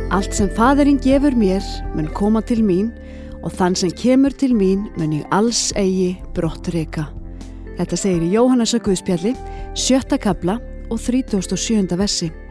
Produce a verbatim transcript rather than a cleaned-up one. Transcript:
Allt sem Faðirinn gefur mér mun koma til mín og þann sem kemur til mín mun ég alls eigi brottreka. Þetta segir í Jóhannesar Guðspjalli, sjötta kafla og þrítugasta og sjöunda versi.